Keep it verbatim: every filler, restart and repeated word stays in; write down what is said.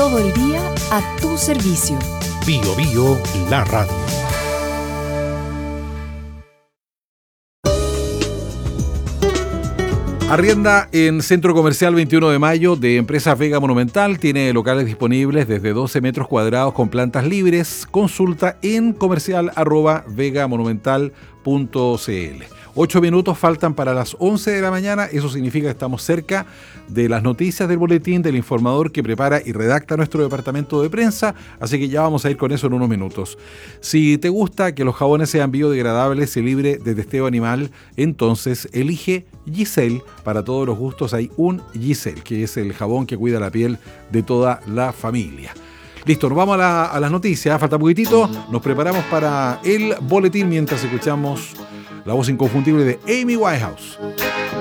Todo el día a tu servicio. Bio Bio, la radio. Arrienda en Centro Comercial veintiuno de mayo de Empresa Vega Monumental. Tiene locales disponibles desde doce metros cuadrados con plantas libres. Consulta en comercial arroba vegamonumental punto cl. Ocho minutos faltan para las once de la mañana. Eso significa que estamos cerca de las noticias del boletín del informador que prepara y redacta nuestro departamento de prensa. Así que ya vamos a ir con eso en unos minutos. Si te gusta que los jabones sean biodegradables y libres de testeo animal, entonces elige Giselle. Para todos los gustos hay un Giselle, que es el jabón que cuida la piel de toda la familia. Listo, nos vamos a, la, a las noticias. Falta poquitito. Nos preparamos para el boletín mientras escuchamos la voz inconfundible de Amy Winehouse.